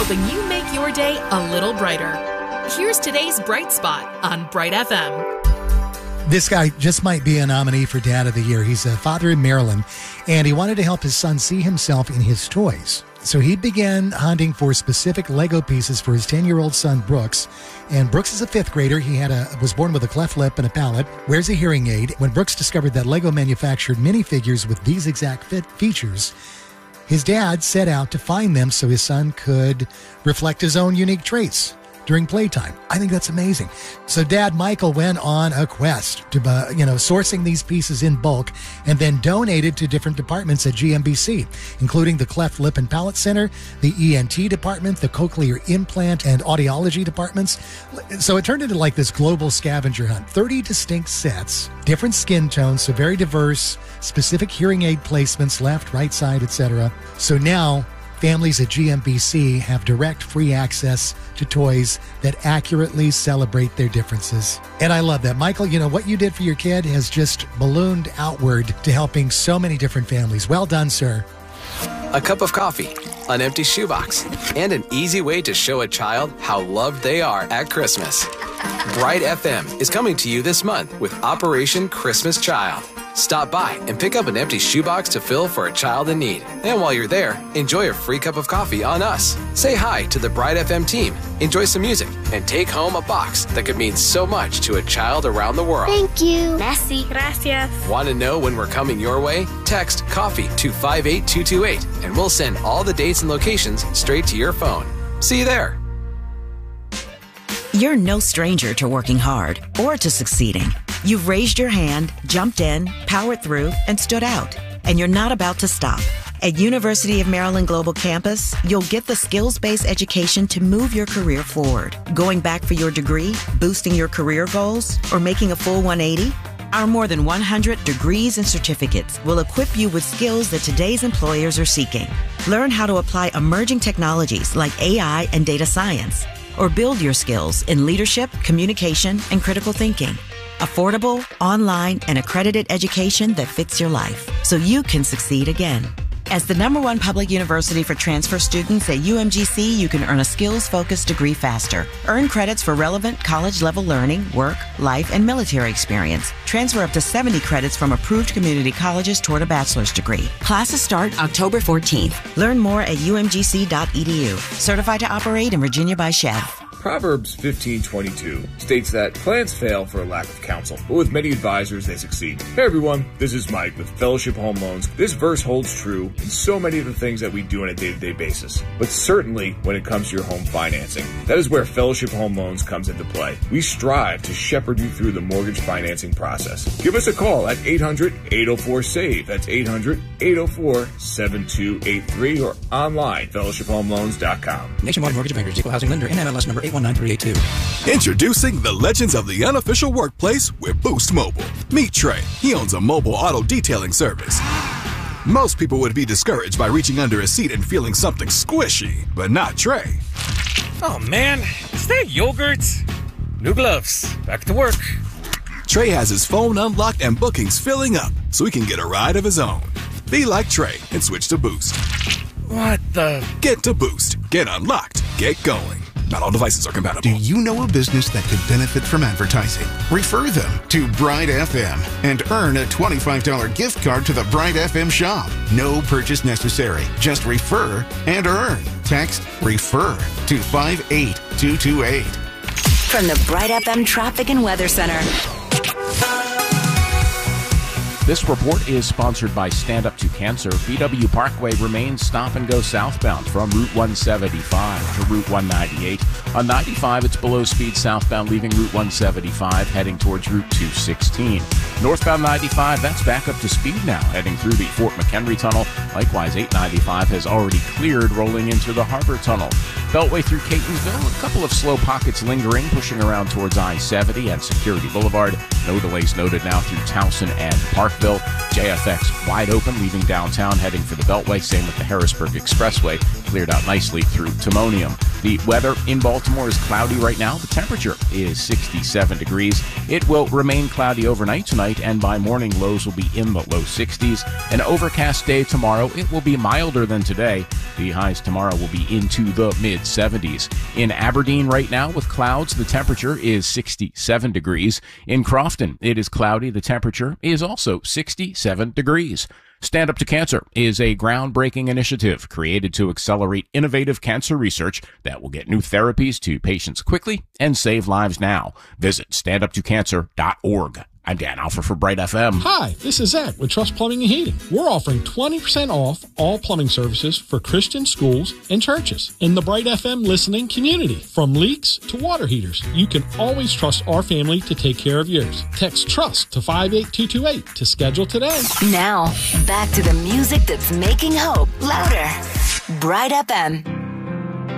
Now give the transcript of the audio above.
helping you make your day a little brighter. Here's today's Bright Spot on Bright FM. This guy just might be a nominee for Dad of the Year. He's a father in Maryland, and he wanted to help his son see himself in his toys. So he began hunting for specific Lego pieces for his 10-year-old son, Brooks. And Brooks is a fifth grader. He was born with a cleft lip and a palate, wears a hearing aid. When Brooks discovered that Lego manufactured minifigures with these exact features, his dad set out to find them so his son could reflect his own unique traits during playtime. I think that's amazing. So Dad Michael went on a quest to, sourcing these pieces in bulk and then donated to different departments at GMBC, including the Cleft Lip and Palate Center, the ENT department, the Cochlear Implant and Audiology departments. So it turned into like this global scavenger hunt. 30 distinct sets, different skin tones, so very diverse, specific hearing aid placements, left, right side, etc. So now families at GMBC have direct free access to toys that accurately celebrate their differences. And I love that. Michael, what you did for your kid has just ballooned outward to helping so many different families. Well done, sir. A cup of coffee, an empty shoebox, and an easy way to show a child how loved they are at Christmas. Bright FM is coming to you this month with Operation Christmas Child. Stop by and pick up an empty shoebox to fill for a child in need. And while you're there, enjoy a free cup of coffee on us. Say hi to the Bright FM team, enjoy some music, and take home a box that could mean so much to a child around the world. Thank you. Merci. Gracias. Want to know when we're coming your way? Text COFFEE to 58228 and we'll send all the dates and locations straight to your phone. See you there. You're no stranger to working hard or to succeeding. You've raised your hand, jumped in, powered through, and stood out. And you're not about to stop. At University of Maryland Global Campus, you'll get the skills-based education to move your career forward. Going back for your degree, boosting your career goals, or making a full 180? Our more than 100 degrees and certificates will equip you with skills that today's employers are seeking. Learn how to apply emerging technologies like AI and data science, or build your skills in leadership, communication, and critical thinking. Affordable, online, and accredited education that fits your life so you can succeed again. As the #1 public university for transfer students at UMGC, you can earn a skills-focused degree faster. Earn credits for relevant college-level learning, work, life, and military experience. Transfer up to 70 credits from approved community colleges toward a bachelor's degree. Classes start October 14th. Learn more at umgc.edu. Certified to operate in Virginia by Chev. Proverbs 15:22 states that plans fail for a lack of counsel, but with many advisors they succeed. Hey everyone, this is Mike with Fellowship Home Loans. This verse holds true in so many of the things that we do on a day-to-day basis, but certainly when it comes to your home financing. That is where Fellowship Home Loans comes into play. We strive to shepherd you through the mortgage financing process. Give us a call at 800-804-SAVE. That's 800-804-7283 or online, fellowshiphomeloans.com. Nationwide Mortgage Bankers, Equal Housing Lender, NMLS number 819382. Introducing the legends of the unofficial workplace with Boost Mobile. Meet Trey. He owns a mobile auto detailing service. Most people would be discouraged by reaching under a seat and feeling something squishy, but not Trey. Oh man, is that yogurt? New gloves. Back to work. Trey has his phone unlocked and bookings filling up so he can get a ride of his own. Be like Trey and switch to Boost. What the? Get to Boost. Get unlocked. Get going. Not all devices are compatible. Do you know a business that could benefit from advertising? Refer them to Bright FM and earn a $25 gift card to the Bright FM shop. No purchase necessary. Just refer and earn. Text REFER to 58228. From the Bright FM Traffic and Weather Center. This report is sponsored by Stand Up to Cancer. BW Parkway remains stop and go southbound from Route 175 to Route 198. On 95, it's below speed southbound leaving Route 175 heading towards Route 216. Northbound 95, that's back up to speed now heading through the Fort McHenry Tunnel. Likewise, 895 has already cleared rolling into the Harbor Tunnel. Beltway through Catonsville, a couple of slow pockets lingering, pushing around towards I-70 and Security Boulevard. No delays noted now through Towson and Parkville. JFX wide open, leaving downtown, heading for the Beltway. Same with the Harrisburg Expressway. cleared out nicely through Timonium. The weather in Baltimore is cloudy right now. The temperature is 67 degrees. It will remain cloudy overnight tonight, and by morning, lows will be in the low 60s. An overcast day tomorrow. It will be milder than today. The highs tomorrow will be into the mid-70s. In Aberdeen right now with clouds, the temperature is 67 degrees. In Crofton, it is cloudy. The temperature is also 67 degrees. Stand Up to Cancer is a groundbreaking initiative created to accelerate innovative cancer research that will get new therapies to patients quickly and save lives now. Visit standuptocancer.org. I'm Dan Alfer for Bright FM. Hi, this is Zach with Trust Plumbing and Heating. We're offering 20% off all plumbing services for Christian schools and churches in the Bright FM listening community. From leaks to water heaters, you can always trust our family to take care of yours. Text TRUST to 58228 to schedule today. Now, back to the music that's making hope louder. Bright FM.